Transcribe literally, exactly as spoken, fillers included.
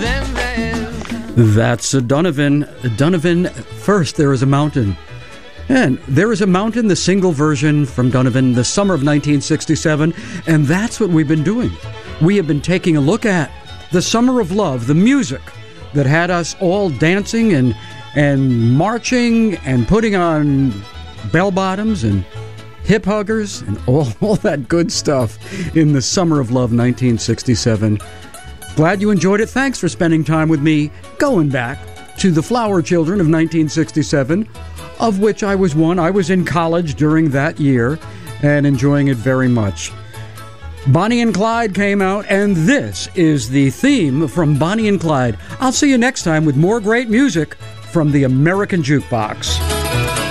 Then there's... That's a Donovan. Donovan, First There Is a Mountain. And There Is a Mountain, the single version from Donovan, the summer of nineteen sixty-seven. And that's what we've been doing. We have been taking a look at the summer of love, the music that had us all dancing and and marching and putting on bell bottoms and hip huggers and all, all that good stuff in the summer of love nineteen sixty-seven. Glad you enjoyed it. Thanks for spending time with me going back to the Flower Children of nineteen sixty-seven, of which I was one. I was in college during that year and enjoying it very much. Bonnie and Clyde came out, and this is the theme from Bonnie and Clyde. I'll see you next time with more great music from the American Jukebox.